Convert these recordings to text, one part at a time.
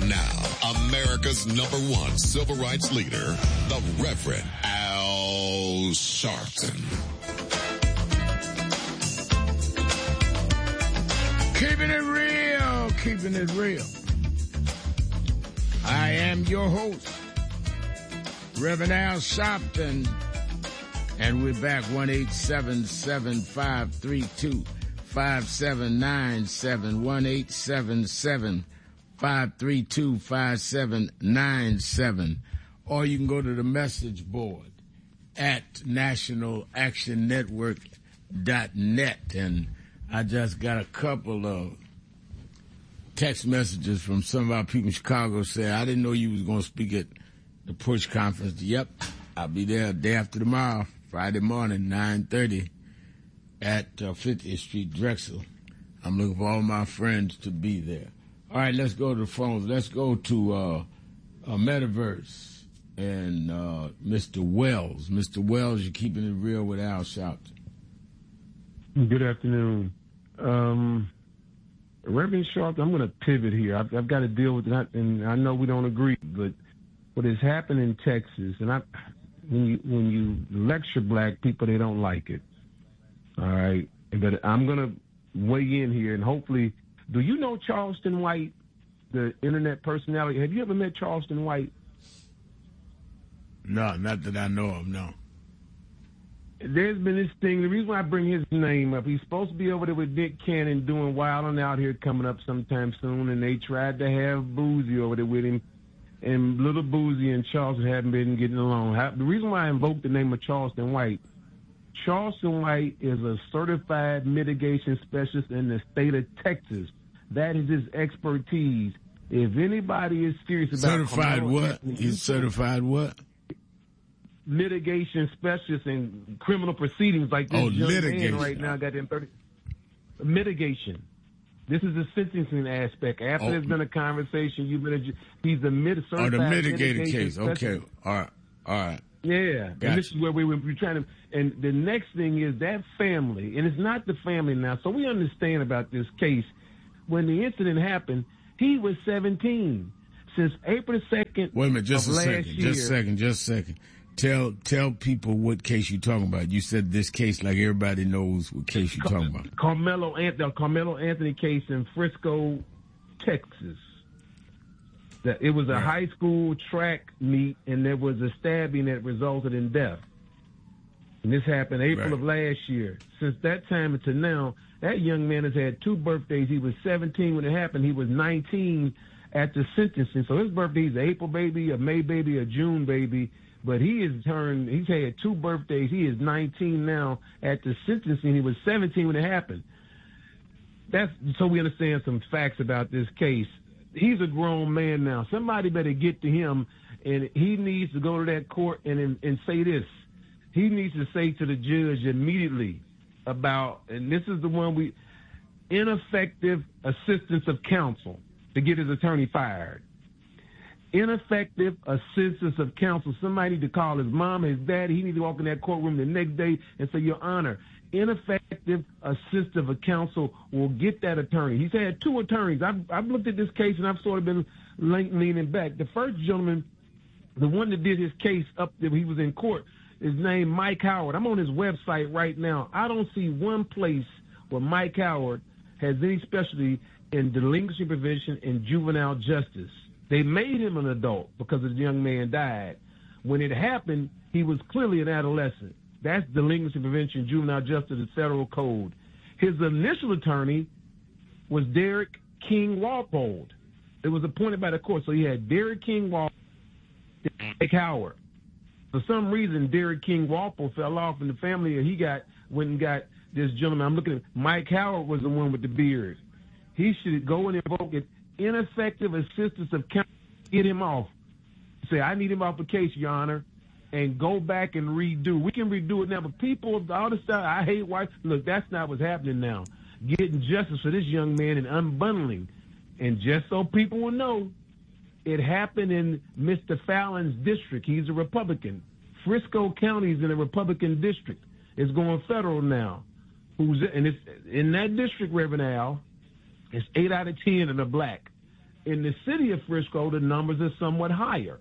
Now, America's #1 civil rights leader, the Reverend Al Sharpton. Keeping it real, keeping it real. I am your host, Reverend Al Sharpton, and we're back 1-877-532-5797, 1-877-532-5797, or you can go to the message board at nationalactionnetwork.net, and I just got a couple of text messages from some of our people in Chicago saying, I didn't know you was going to speak at the Push Conference. Yep, I'll be there day after tomorrow, Friday morning, 9:30 at 50th Street, Drexel. I'm looking for all my friends to be there. All right, let's go to the phones. Let's go to Metaverse and Mr. Wells. Mr. Wells, you're keeping it real with Al Sharpton. Good afternoon. Reverend Sharpton, I'm going to pivot here. I've got to deal with that, and I know we don't agree, but what has happened in Texas, and when you lecture black people, they don't like it. All right? But I'm going to weigh in here, and hopefully, do you know Charleston White, the internet personality? Have you ever met Charleston White? No, not that I know of, no. There's been this thing. The reason why I bring his name up, he's supposed to be over there with Nick Cannon doing Wild and Out here coming up sometime soon, and they tried to have Boozy over there with him, and little Boozy and Charleston haven't been getting along. The reason why I invoked the name of Charleston White is a certified mitigation specialist in the state of Texas. That is his expertise. If anybody is serious about certified what? He's certified what? Litigation specialist in criminal proceedings, like this young man right now got in 30. Mitigation. This is the sentencing aspect. After there's been a conversation, he's the certified the mitigated case. Specialist. Okay, all right. Yeah, gotcha. And this is where we're trying to. And the next thing is that family, and it's not the family now. So we understand about this case. When the incident happened, he was 17. Since April 2nd. Wait a minute, just a second. Tell people what case you're talking about. You said this case like everybody knows what case you're talking about. Carmelo Anthony case in Frisco, Texas. It was a high school track meet, and there was a stabbing that resulted in death. And this happened April of last year. Since that time until now, that young man has had 2 birthdays. He was 17 when it happened. He was 19 at the sentencing. So his birthday is an April baby, a May baby, a June baby. But he's had 2 birthdays. He is 19 now at the sentencing. He was 17 when it happened. That's so we understand some facts about this case. He's a grown man now. Somebody better get to him, and he needs to go to that court and say this. He needs to say to the judge immediately about, and this is the one ineffective assistance of counsel to get his attorney fired. Ineffective assistance of counsel. Somebody need to call his mom, his daddy. He needs to walk in that courtroom the next day and say, Your Honor, ineffective assistance of counsel will get that attorney. He's had 2 attorneys. I've looked at this case, and I've sort of been leaning back. The first gentleman, the one that did his case up there, he was in court, is named Mike Howard. I'm on his website right now. I don't see one place where Mike Howard has any specialty in delinquency prevention and juvenile justice. They made him an adult because the young man died. When it happened, he was clearly an adolescent. That's delinquency prevention, juvenile justice, the federal code. His initial attorney was Derek King Walpole. It was appointed by the court. So he had Derek King Walpole, Mike Howard. For some reason, Derek King Walpole fell off in the family, and he went and got this gentleman. I'm looking at Mike Howard was the one with the beard. He should go and invoke it. Ineffective assistance of counsel, get him off. Say, I need him off the case, Your Honor, and go back and redo. We can redo it now, but people, all this stuff, I hate white. Look, that's not what's happening now. Getting justice for this young man and unbundling. And just so people will know, it happened in Mr. Fallon's district. He's a Republican. Frisco County is in a Republican district. It's going federal now. And it's in that district, Reverend Al, it's 8 out of 10 that are black. in the city of Frisco, the numbers are somewhat higher.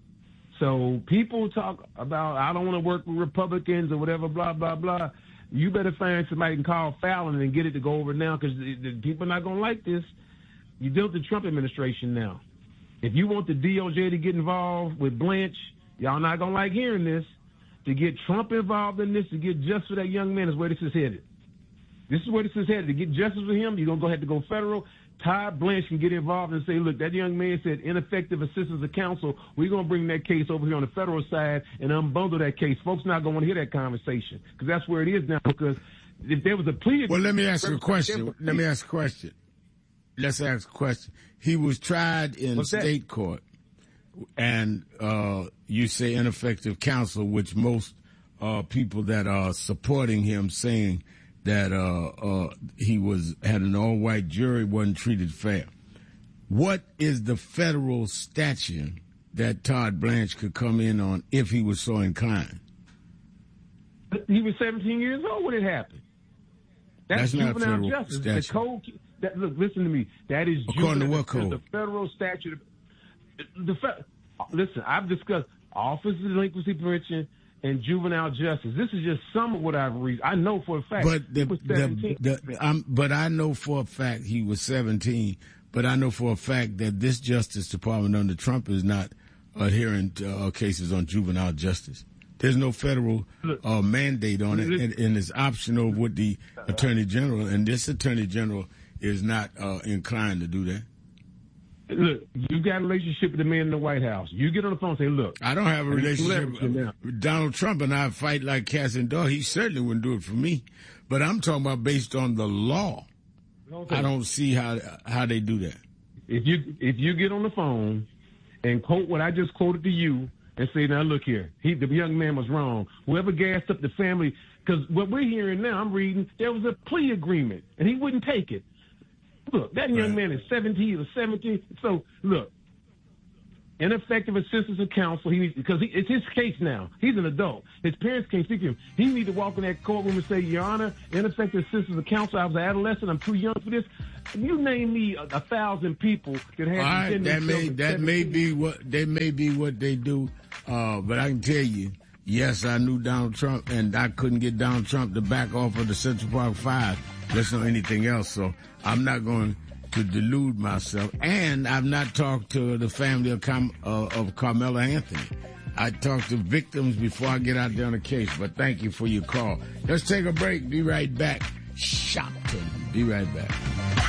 So people talk about, I don't want to work with Republicans or whatever, blah, blah, blah. You better find somebody can call Fallon and get it to go over now, because the people are not going to like this. You dealt with the Trump administration now. If you want the DOJ to get involved with Blanche, y'all not going to like hearing this. To get Trump involved in this, to get justice for that young man is where this is headed. This is where this is headed. To get justice for him, you're going to go ahead to go federal. Todd Blanche can get involved and say, look, that young man said ineffective assistance of counsel. We're going to bring that case over here on the federal side and unbundle that case. Folks not going to want to hear that conversation, because that's where it is now. Because if there was a plea... Well, let me ask you a question. Let's ask a question. He was tried in state court, and you say ineffective counsel, which most people that are supporting him saying that he had an all-white jury, wasn't treated fair. What is the federal statute that Todd Blanche could come in on if he was so inclined? He was 17 years old when it happened. That's not juvenile federal justice. statute. The code. Look, listen to me. That is according to what code? The federal statute. Listen, I've discussed Office of Delinquency Prevention and juvenile justice. This is just some of what I've read. I know for a fact he was 17. But I know for a fact he was 17. But I know for a fact that this Justice Department under Trump is not adhering to cases on juvenile justice. There's no federal mandate on it, and it's optional with the Attorney General, and this Attorney General is not inclined to do that. Look, you got a relationship with the man in the White House. You get on the phone and say, look. I don't have a relationship. Donald Trump and I fight like cats and dogs. He certainly wouldn't do it for me. But I'm talking about based on the law. Okay. I don't see how they do that. If you get on the phone and quote what I just quoted to you and say, now look here, the young man was wrong. Whoever gassed up the family, because what we're hearing now, I'm reading, there was a plea agreement, and he wouldn't take it. Look, that young man is 17 or 17. So, look, ineffective assistance of counsel, because it's his case now. He's an adult. His parents can't speak to him. He needs to walk in that courtroom and say, Your Honor, ineffective assistance of counsel, I was an adolescent, I'm too young for this. You name me 1,000 people that have... All right, that may be what they do, but I can tell you, yes, I knew Donald Trump, and I couldn't get Donald Trump to back off of the Central Park 5. Let's know anything else, so I'm not going to delude myself. And I've not talked to the family of Carmela Anthony. I talk to victims before I get out there on the case, but thank you for your call. Let's take a break. Be right back. Shopton. Be right back.